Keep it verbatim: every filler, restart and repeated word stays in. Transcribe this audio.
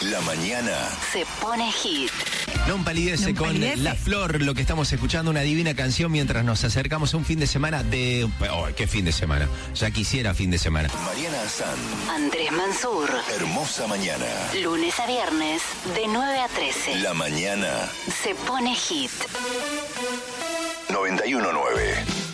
La mañana se pone hit. No empalidece No con empalidece. La Flor, lo que estamos escuchando, una divina canción mientras nos acercamos a un fin de semana de... Oh, ¿qué fin de semana? Ya quisiera fin de semana. Mariana Azán, Andrés Mansur. hermosa mañana. Lunes a viernes, de nueve a trece. La mañana Se pone hit. noventa y uno nueve.